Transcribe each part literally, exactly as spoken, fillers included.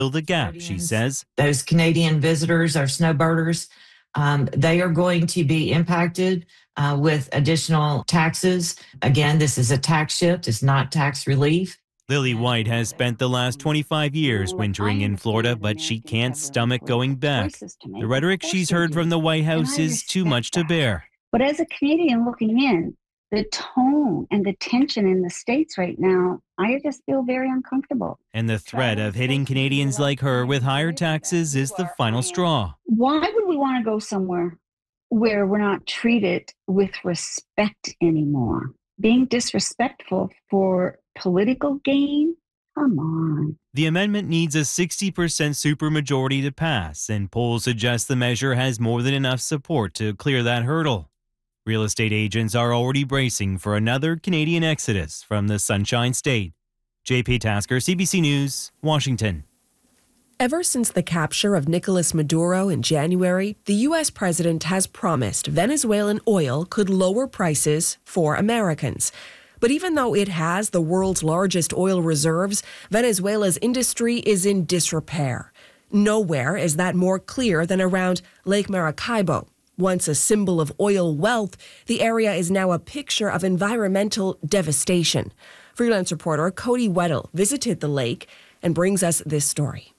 Fill the gap, she says. Those Canadian visitors, our snowbirders, um, they are going to be impacted uh, with additional taxes. Again, this is a tax shift. It's not tax relief. Lily White has spent the last twenty-five years wintering in Florida, but she can't stomach going back. The rhetoric she's heard from the White House is too much to bear. But as a Canadian looking in, the tone and the tension in the States right now, I just feel very uncomfortable. And the threat of hitting Canadians like her with higher taxes is the final straw. Why would we want to go somewhere where we're not treated with respect anymore? Being disrespectful for political gain? Come on. The amendment needs a sixty percent supermajority to pass, and polls suggest the measure has more than enough support to clear that hurdle. Real estate agents are already bracing for another Canadian exodus from the Sunshine State. J P Tasker, C B C News, Washington. Ever since the capture of Nicolas Maduro in January, the U S president has promised Venezuelan oil could lower prices for Americans. But even though it has the world's largest oil reserves, Venezuela's industry is in disrepair. Nowhere is that more clear than around Lake Maracaibo. Once a symbol of oil wealth, the area is now a picture of environmental devastation. Freelance reporter Cody Weddle visited the lake and brings us this story.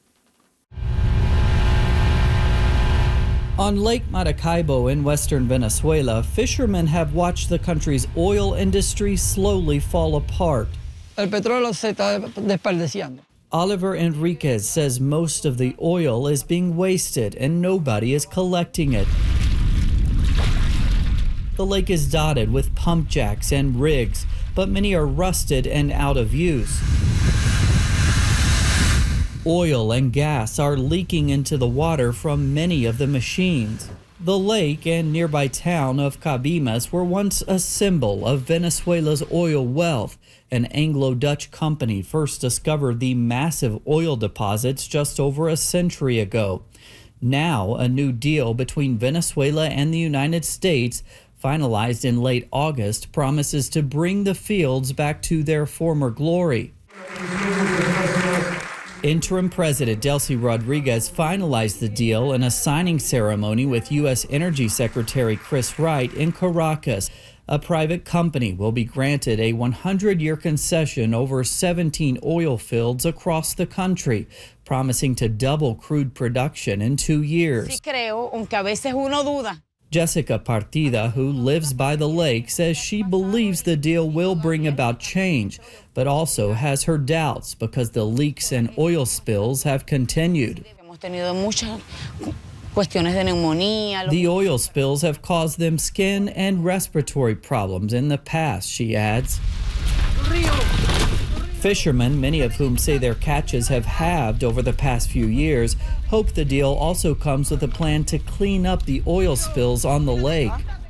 On Lake Maracaibo in western Venezuela, fishermen have watched the country's oil industry slowly fall apart. El petróleo se está desperdiciando. Oliver Enriquez says most of the oil is being wasted and nobody is collecting it. The lake is dotted with pump jacks and rigs, but many are rusted and out of use. Oil and gas are leaking into the water from many of the machines. The lake and nearby town of Cabimas were once a symbol of Venezuela's oil wealth. An Anglo-Dutch company first discovered the massive oil deposits just over a century ago. Now, a new deal between Venezuela and the United States, finalized in late August, promises to bring the fields back to their former glory. Interim President Delcy Rodriguez finalized the deal in a signing ceremony with U S Energy Secretary Chris Wright in Caracas. A private company will be granted a one hundred year concession over seventeen oil fields across the country, promising to double crude production in two years. Jessica Partida, who lives by the lake, says she believes the deal will bring about change, but also has her doubts because the leaks and oil spills have continued. The oil spills have caused them skin and respiratory problems in the past, she adds. Fishermen, many of whom say their catches have halved over the past few years, hope the deal also comes with a plan to clean up the oil spills on the lake.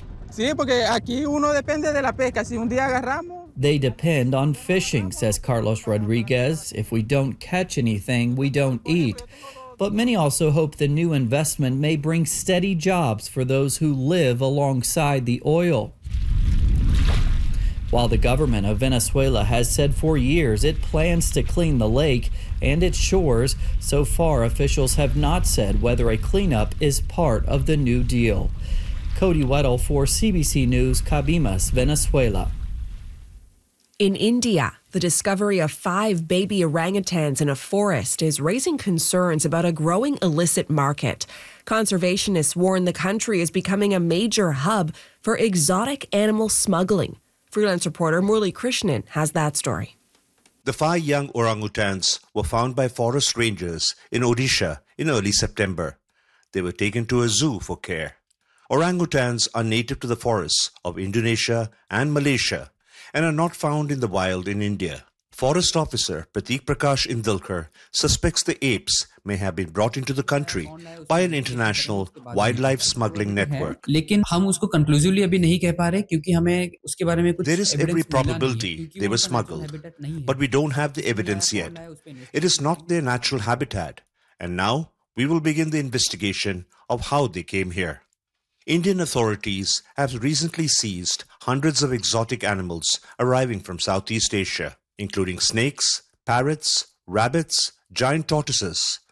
They depend on fishing, says Carlos Rodriguez. If we don't catch anything, we don't eat. But many also hope the new investment may bring steady jobs for those who live alongside the oil. While the government of Venezuela has said for years it plans to clean the lake and its shores, so far officials have not said whether a cleanup is part of the new deal. Cody Weddle for C B C News, Cabimas, Venezuela. In India, the discovery of five baby orangutans in a forest is raising concerns about a growing illicit market. Conservationists warn the country is becoming a major hub for exotic animal smuggling. Freelance reporter Murli Krishnan has that story. The five young orangutans were found by forest rangers in Odisha in early September. They were taken to a zoo for care. Orangutans are native to the forests of Indonesia and Malaysia and are not found in the wild in India. Forest officer Pratik Prakash Indulkar suspects the apes may have been brought into the country by an international wildlife smuggling network. There is every probability they were smuggled, but we don't have the evidence yet. It is not their natural habitat, and now we will begin the investigation of how they came here. Indian authorities have recently seized hundreds of exotic animals arriving from Southeast Asia, including snakes, parrots, rabbits, giant tortoises,